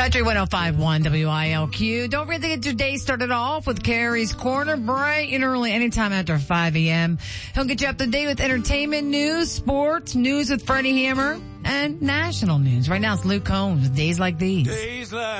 Country 105.1 WILQ. Don't forget to get your day started off with Carrie's Corner, bright and early, anytime after 5 a.m. He'll get you up to date with entertainment news, sports, news with Freddie Hammer, and national news. Right now it's Luke Combs with Days Like These.